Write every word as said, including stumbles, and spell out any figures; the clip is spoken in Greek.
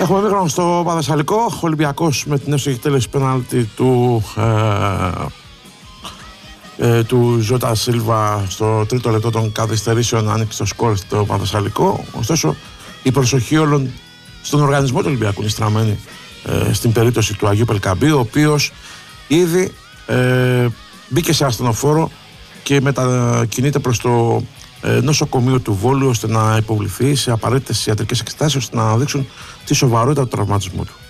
Έχουμε μήχρονο στο Παδεσσαλικό. Ο Ολυμπιακός με την εύστοχη εκτέλεση πέναλτι του, ε, ε, του Ζώτα Σίλβα στο τρίτο λεπτό των καθυστερήσεων άνοιξε το σκορ στο Παδεσσαλικό. Ωστόσο, η προσοχή όλων στον οργανισμό του Ολυμπιακού είναι στραμμένη ε, στην περίπτωση του Αγίου Πελκαμπή, ο οποίος ήδη ε, μπήκε σε ασθενοφόρο και μετακινείται προς το ε, νοσοκομείο του Βόλου ώστε να υποβληθεί σε απαραίτητες ιατρικές εξετάσεις ώστε να δείξουν τη σοβαρότητα του τραυματισμού του.